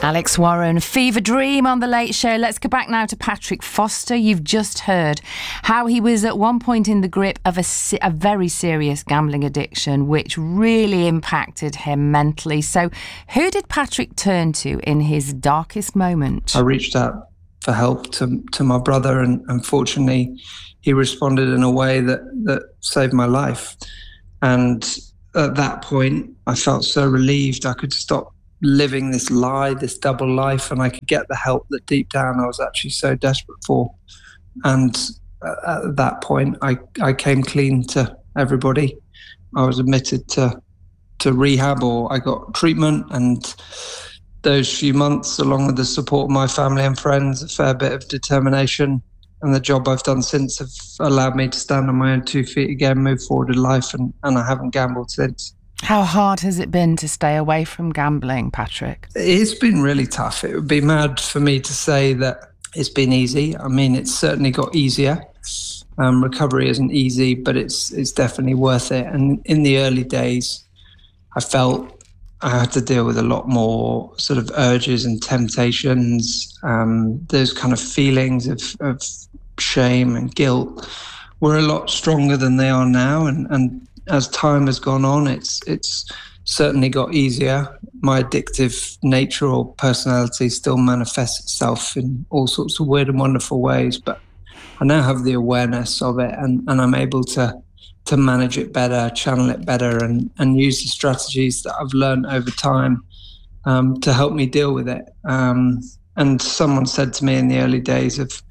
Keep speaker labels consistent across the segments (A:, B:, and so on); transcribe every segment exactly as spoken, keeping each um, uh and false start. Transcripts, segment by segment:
A: Alex Warren, Fever Dream on The Late Show. Let's go back now to Patrick Foster. You've just heard how he was at one point in the grip of a, a very serious gambling addiction, which really impacted him mentally. So who did Patrick turn to in his darkest moment?
B: I reached out for help to to my brother, and unfortunately he responded in a way that, that saved my life. And at that point, I felt so relieved I could stop living this lie, this double life, and I could get the help that deep down I was actually so desperate for. And at that point, I, I came clean to everybody. I was admitted to to rehab, or I got treatment, and those few months, along with the support of my family and friends, a fair bit of determination, and the job I've done since have allowed me to stand on my own two feet again, move forward in life, and, and I haven't gambled since.
A: How hard has it been to stay away from gambling, Patrick?
B: It's been really tough. It would be mad for me to say that it's been easy. I mean, it's certainly got easier. Um, recovery isn't easy, but it's it's definitely worth it. And in the early days, I felt I had to deal with a lot more sort of urges and temptations. Um, those kind of feelings of, of shame and guilt were a lot stronger than they are now. And, and as time has gone on, it's it's certainly got easier. My addictive nature or personality still manifests itself in all sorts of weird and wonderful ways, but I now have the awareness of it, and, and I'm able to to manage it better, channel it better, and, and use the strategies that I've learned over time um, to help me deal with it. Um, and someone said to me in the early days of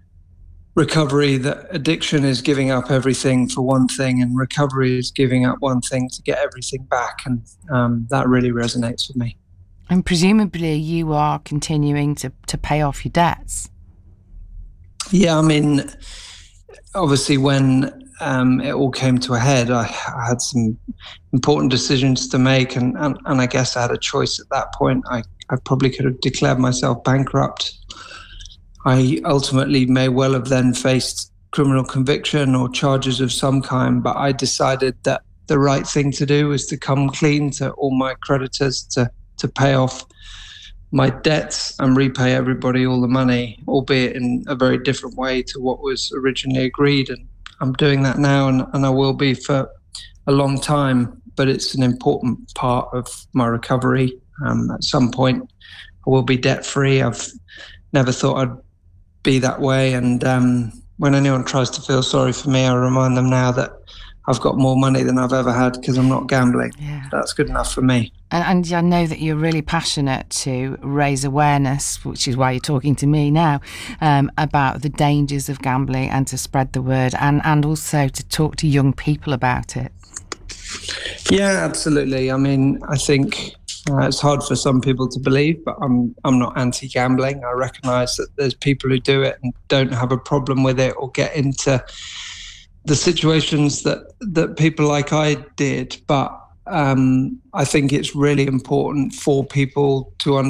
B: recovery that addiction is giving up everything for one thing, and recovery is giving up one thing to get everything back. And um, that really resonates with me.
A: And presumably you are continuing to, to pay off your debts.
B: Yeah, I mean, obviously when um, it all came to a head, I, I had some important decisions to make, and, and, and I guess I had a choice at that point. I, I probably could have declared myself bankrupt. I ultimately may well have then faced criminal conviction or charges of some kind, but I decided that the right thing to do was to come clean to all my creditors, to to pay off my debts and repay everybody all the money, albeit in a very different way to what was originally agreed. And I'm doing that now, and, and I will be for a long time, but it's an important part of my recovery. Um, at some point, I will be debt-free. I've never thought I'd be that way, and um, when anyone tries to feel sorry for me, I remind them now that I've got more money than I've ever had because I'm not gambling.
A: Yeah.
B: That's good enough for me.
A: And, and I know that you're really passionate to raise awareness, which is why you're talking to me now, um, about the dangers of gambling and to spread the word, and, and also to talk to young people about it.
B: Yeah, absolutely. I mean, I think Uh, it's hard for some people to believe, but I'm I'm not anti-gambling. I recognise that there's people who do it and don't have a problem with it, or get into the situations that, that people like I did. But um, I think it's really important for people to understand